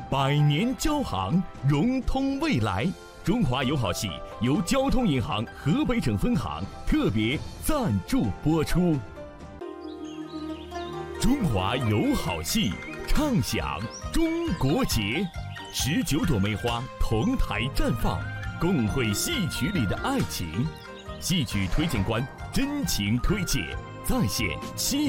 百年交行，融通未来。中华友好系由交通银行河北省分行特别赞助播出。中华友好系畅享中国节，19朵梅花同台绽放，共绘戏曲里的爱情。戏曲推荐官真情推介，再现